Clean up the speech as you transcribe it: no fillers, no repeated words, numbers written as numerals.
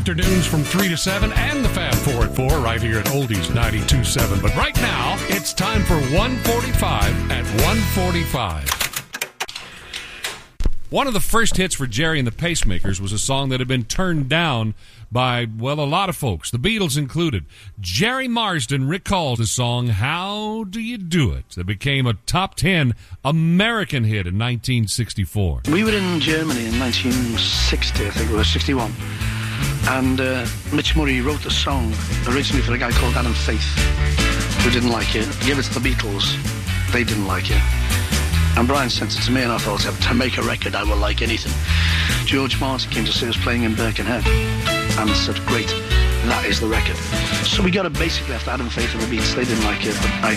afternoons from 3 to 7 and the Fab 4 at 4 right here at Oldies 92.7. But right now, it's time for 145 at 145. One of the first hits for Jerry and the Pacemakers was a song that had been turned down by, well, a lot of folks, the Beatles included. Jerry Marsden recalls the song How Do You Do It that became a top 10 American hit in 1964. We were in Germany in 1960, I think it was, 61. And Mitch Murray wrote the song originally for a guy called Adam Faith, who didn't like it. He gave it to the Beatles. They didn't like it. And Brian sent it to me, and I thought, to make a record, I will like anything. George Martin came to see us playing in Birkenhead, and said, great, that is the record. So we got it basically after Adam Faith and the Beats. They didn't like it, but I